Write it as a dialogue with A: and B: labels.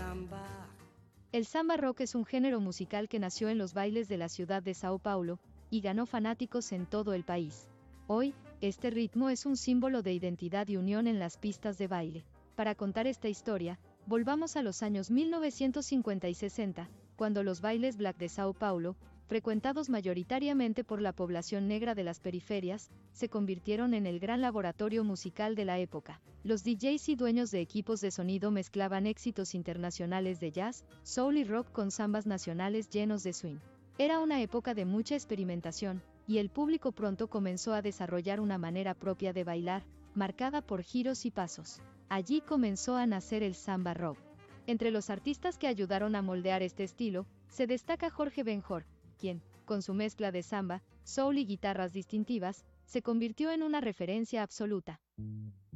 A: El samba rock es un género musical que nació en los bailes de la ciudad de Sao Paulo, y ganó fanáticos en todo el país. Hoy, este ritmo es un símbolo de identidad y unión en las pistas de baile. Para contar esta historia, volvamos a los años 1950 y 60, cuando los bailes black de Sao Paulo, frecuentados mayoritariamente por la población negra de las periferias, se convirtieron en el gran laboratorio musical de la época. Los DJs y dueños de equipos de sonido mezclaban éxitos internacionales de jazz, soul y rock con zambas nacionales llenos de swing. Era una época de mucha experimentación, y el público pronto comenzó a desarrollar una manera propia de bailar, marcada por giros y pasos. Allí comenzó a nacer el samba rock. Entre los artistas que ayudaron a moldear este estilo, se destaca Jorge Benjor, quien, con su mezcla de samba, soul y guitarras distintivas, se convirtió en una referencia absoluta.